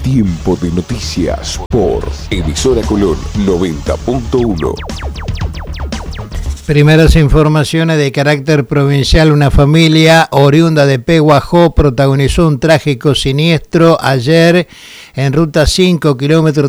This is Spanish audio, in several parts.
Tiempo de noticias por Emisora Colón 90.1. Primeras informaciones de carácter provincial. Una familia oriunda de Peguajó protagonizó un trágico siniestro ayer en Ruta 5, kilómetro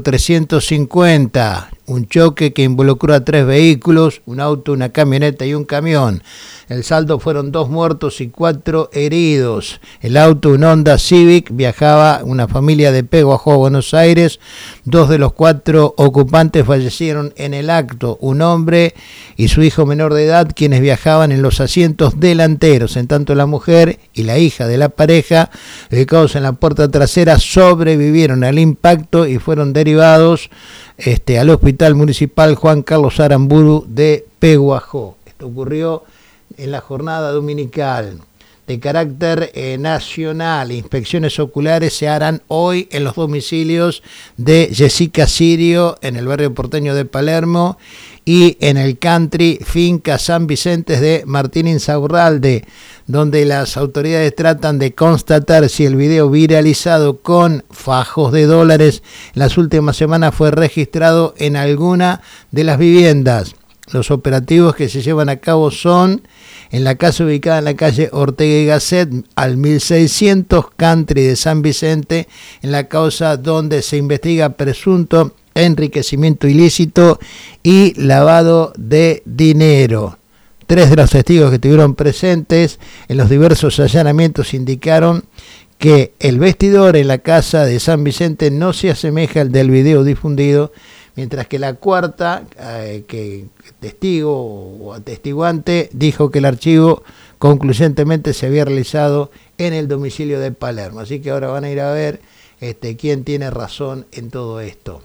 350. Un choque que involucró a 3 vehículos, un auto, una camioneta y un camión. El saldo fueron 2 muertos y 4 heridos. El auto, un Honda Civic, viajaba una familia de Peguajó a Buenos Aires. 2 de los 4 ocupantes fallecieron en el acto, un hombre y su hijo menor de edad, quienes viajaban en los asientos delanteros. En tanto, la mujer y la hija de la pareja, ubicados en la puerta trasera, sobrevivieron al impacto y fueron derivados al Hospital Municipal Juan Carlos Aramburu de Peguajó. Esto ocurrió en la jornada dominical. De carácter nacional, inspecciones oculares se harán hoy en los domicilios de Jessica Sirio en el barrio porteño de Palermo y en el country Finca San Vicente de Martín Insaurralde, donde las autoridades tratan de constatar si el video viralizado con fajos de dólares en las últimas semanas fue registrado en alguna de las viviendas. Los operativos que se llevan a cabo son en la casa ubicada en la calle Ortega y Gasset al 1600 country de San Vicente, en la causa donde se investiga presunto enriquecimiento ilícito y lavado de dinero. 3 de los testigos que estuvieron presentes en los diversos allanamientos indicaron que el vestidor en la casa de San Vicente no se asemeja al del video difundido, mientras que la cuarta, que testigo o atestiguante, dijo que el archivo concluyentemente se había realizado en el domicilio de Palermo. Así que ahora van a ir a ver quién tiene razón en todo esto.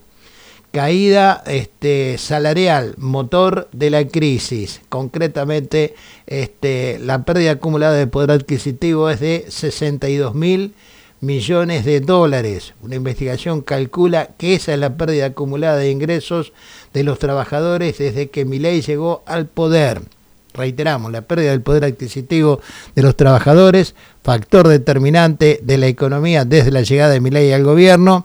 Caída salarial, motor de la crisis. Concretamente, la pérdida acumulada de poder adquisitivo es de 62.000 millones de dólares. Una investigación calcula que esa es la pérdida acumulada de ingresos de los trabajadores desde que Milei llegó al poder. Reiteramos, la pérdida del poder adquisitivo de los trabajadores, factor determinante de la economía desde la llegada de Milei al gobierno,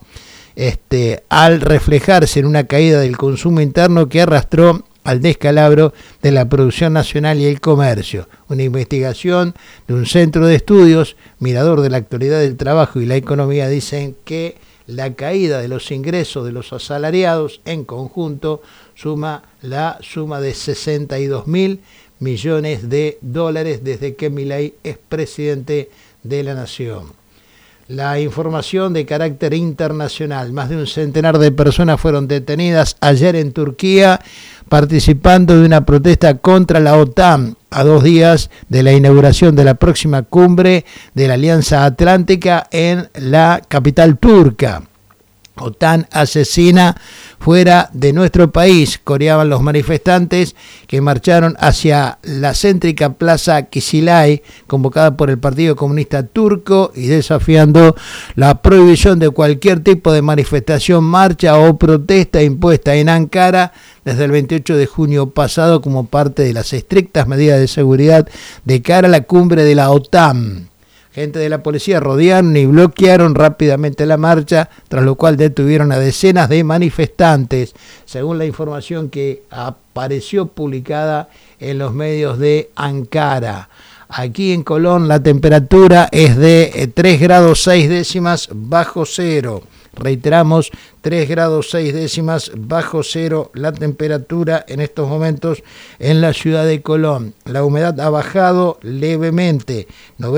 al reflejarse en una caída del consumo interno que arrastró al descalabro de la producción nacional y el comercio. Una investigación de un centro de estudios, mirador de la actualidad del trabajo y la economía, dicen que la caída de los ingresos de los asalariados en conjunto suma la suma de 62.000 millones de dólares desde que Milei es presidente de la nación. La información de carácter internacional. Más de un centenar de personas fueron detenidas ayer en Turquía participando de una protesta contra la OTAN a 2 días de la inauguración de la próxima cumbre de la Alianza Atlántica en la capital turca. OTAN asesina fuera de nuestro país, coreaban los manifestantes que marcharon hacia la céntrica Plaza Kizilay, convocada por el Partido Comunista Turco, y desafiando la prohibición de cualquier tipo de manifestación, marcha o protesta impuesta en Ankara desde el 28 de junio pasado como parte de las estrictas medidas de seguridad de cara a la cumbre de la OTAN. Gente de la policía rodearon y bloquearon rápidamente la marcha, tras lo cual detuvieron a decenas de manifestantes, según la información que apareció publicada en los medios de Ankara. Aquí en Colón la temperatura es de 3 grados 6 décimas bajo cero. Reiteramos, 3 grados 6 décimas bajo cero la temperatura en estos momentos en la ciudad de Colón. La humedad ha bajado levemente,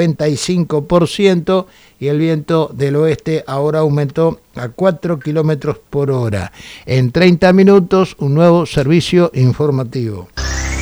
95%, y el viento del oeste ahora aumentó a 4 kilómetros por hora. En 30 minutos, un nuevo servicio informativo.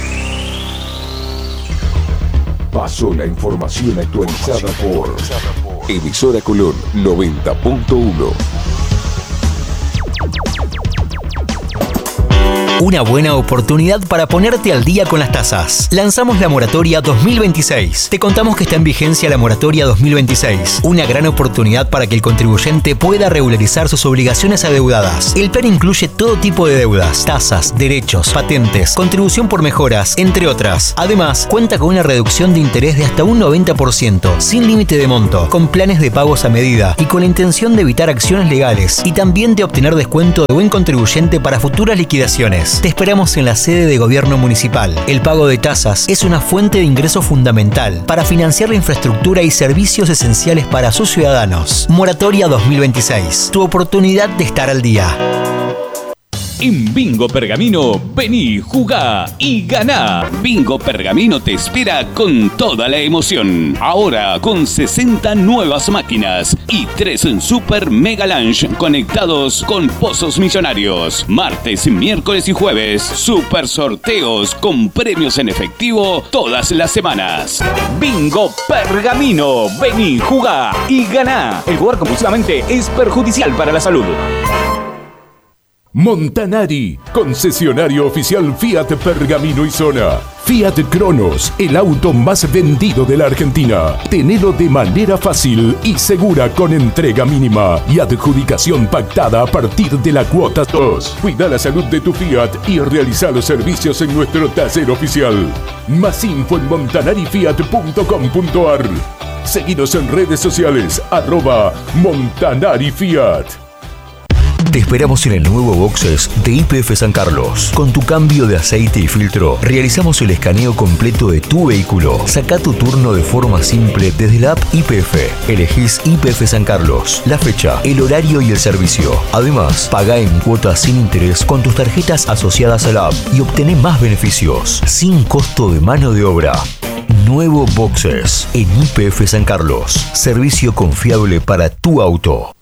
Pasó la información actualizada por Emisora Colón 90.1. Una buena oportunidad para ponerte al día con las tasas. Lanzamos la moratoria 2026. Te contamos que está en vigencia la moratoria 2026. Una gran oportunidad para que el contribuyente pueda regularizar sus obligaciones adeudadas. El plan incluye todo tipo de deudas, tasas, derechos, patentes, contribución por mejoras, entre otras. Además, cuenta con una reducción de interés de hasta un 90%, sin límite de monto, con planes de pagos a medida y con la intención de evitar acciones legales y también de obtener descuento de buen contribuyente para futuras liquidaciones. Te esperamos en la sede de gobierno municipal. El pago de tasas es una fuente de ingreso fundamental para financiar la infraestructura y servicios esenciales para sus ciudadanos. Moratoria 2026. Tu oportunidad de estar al día. En Bingo Pergamino, vení, jugá y ganá. Bingo Pergamino te espera con toda la emoción. Ahora con 60 nuevas máquinas y 3 Super Mega Lunch conectados con pozos millonarios. Martes, miércoles y jueves, super sorteos con premios en efectivo todas las semanas. Bingo Pergamino, vení, jugá y ganá. El jugar compulsivamente es perjudicial para la salud. Montanari, concesionario oficial Fiat Pergamino y Zona. Fiat Cronos, el auto más vendido de la Argentina. Tenelo de manera fácil y segura con entrega mínima y adjudicación pactada a partir de la cuota 2. Cuida la salud de tu Fiat y realiza los servicios en nuestro taller oficial. Más info en montanarifiat.com.ar. Seguinos en redes sociales @MontanariFiat. Te esperamos en el nuevo Boxes de YPF San Carlos. Con tu cambio de aceite y filtro, realizamos el escaneo completo de tu vehículo. Saca tu turno de forma simple desde la app YPF. Elegís YPF San Carlos, la fecha, el horario y el servicio. Además, paga en cuotas sin interés con tus tarjetas asociadas a la app y obtené más beneficios, sin costo de mano de obra. Nuevo Boxes en YPF San Carlos. Servicio confiable para tu auto.